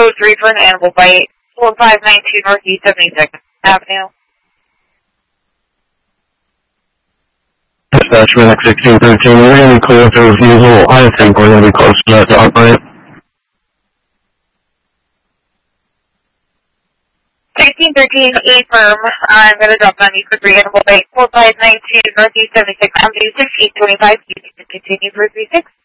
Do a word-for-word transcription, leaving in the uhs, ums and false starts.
code three for an animal bite, four five nine two Northeast seventy-second Avenue. Dispatch Medic sixteen thirteen, we're going to be clear for refusal. I think we're going to be close to that to operate. sixteen thirteen, A firm. I'm going to drop on you for three animal bite, four five nine two Northeast seventy-second Avenue, six eight two five. You can continue for three six.